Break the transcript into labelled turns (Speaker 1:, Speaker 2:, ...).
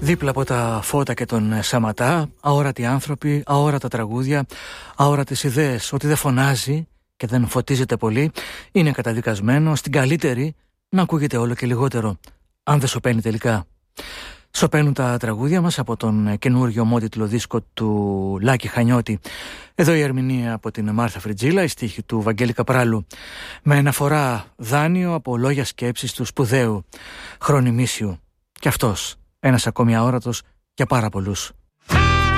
Speaker 1: Δίπλα από τα φώτα και τον Σαματά, αόρατοι άνθρωποι, αόρατα τραγούδια, αόρατες ιδέες. Ότι δεν φωνάζει και δεν φωτίζεται πολύ, είναι καταδικασμένο στην καλύτερη να ακούγεται όλο και λιγότερο, αν δεν σωπαίνει τελικά. Σωπαίνουν τα τραγούδια μας από τον καινούριο ομότιτλο δίσκο του Λάκη Χανιώτη. Εδώ η ερμηνεία από την Μάρθα Φριτζίλα, η στίχη του Βαγγέλη Καπράλου, με αναφορά δάνειο από λόγια σκέψης του σπουδαίου Χρόνη Μίσιου. Και αυτός, ένας ακόμη αόρατος για πάρα πολλούς.